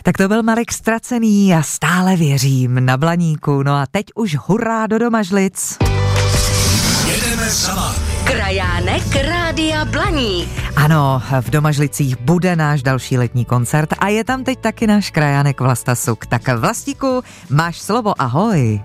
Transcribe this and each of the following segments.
Tak to byl Marek Ztracený a stále věřím na Blaníku. No a teď už hurá do Domažlic. Jedeme za vámi. Krajánek Rádia Blaník. Ano, v Domažlicích bude náš další letní koncert a je tam teď taky náš krajánek Vlasta Suk. Tak Vlastíku, máš slovo, ahoj.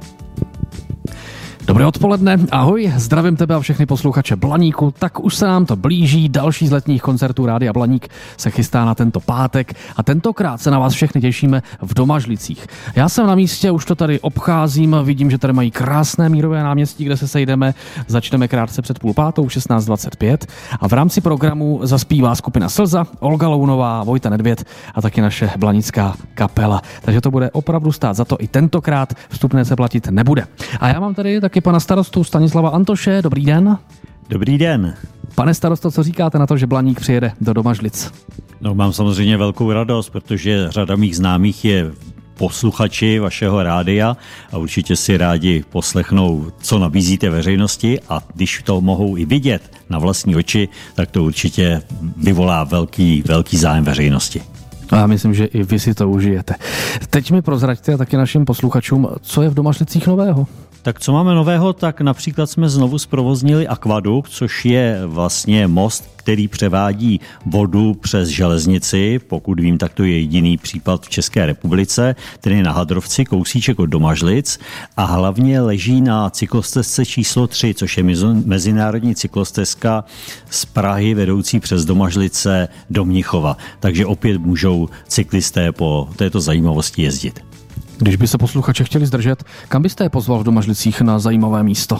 Dobré odpoledne, ahoj, zdravím tebe a všechny posluchače Blaníku. Tak už se nám to blíží, další z letních koncertů Rádia Blaník se chystá na tento pátek a tentokrát se na vás všechny těšíme v Domažlicích. Já jsem na místě, už to tady obcházím, vidím, že tady mají krásné Mírové náměstí, kde se sejdeme. Začneme krátce před 16:30, 16:25 a v rámci programu zaspívá skupina Slza, Olga Lounová, Vojta Nedvěd a taky naše blanická kapela. Takže to bude opravdu stát za to i tentokrát, vstupné se platit nebude. A já mám tady taky pana starostu Stanislava Antoše. Dobrý den. Dobrý den. Pane starosto, co říkáte na to, že Blaník přijede do Domažlic? No, mám samozřejmě velkou radost, protože řada mých známých je posluchači vašeho rádia a určitě si rádi poslechnou, co nabízíte veřejnosti, a když to mohou i vidět na vlastní oči, tak to určitě vyvolá velký zájem veřejnosti. A já myslím, že i vy si to užijete. Teď mi prozraďte a taky našim posluchačům, co je v Domažlicích nového. Tak co máme nového, tak například jsme znovu zprovoznili akvadukt, což je vlastně most, který převádí vodu přes železnici. Pokud vím, tak to je jediný případ v České republice, tedy na Hadrovci, kousíček od Domažlic, a hlavně leží na cyklostezce číslo 3, což je mezinárodní cyklostezka z Prahy vedoucí přes Domažlice do Mnichova. Takže opět můžou cyklisté po této zajímavosti jezdit. Když by se posluchači chtěli zdržet, kam byste je pozval v Domažlicích na zajímavé místo?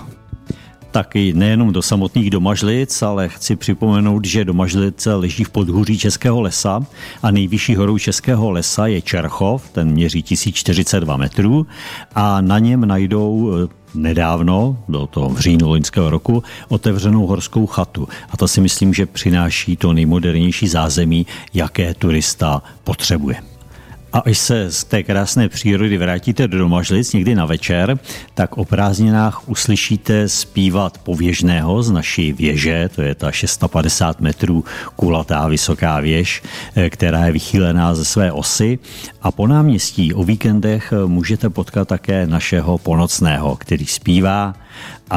Taky nejenom do samotných Domažlic, ale chci připomenout, že Domažlice leží v podhůří Českého lesa a nejvyšší horou Českého lesa je Čerchov, ten měří 1042 metrů a na něm najdou nedávno, bylo to v říjnu loňského roku, otevřenou horskou chatu. A to si myslím, že přináší to nejmodernější zázemí, jaké turista potřebuje. A až se z té krásné přírody vrátíte do Domažlic někdy na večer, tak o prázdninách uslyšíte zpívat Pověžného z naší věže, to je ta 650 metrů kulatá vysoká věž, která je vychýlená ze své osy. A po náměstí o víkendech můžete potkat také našeho Ponocného, který zpívá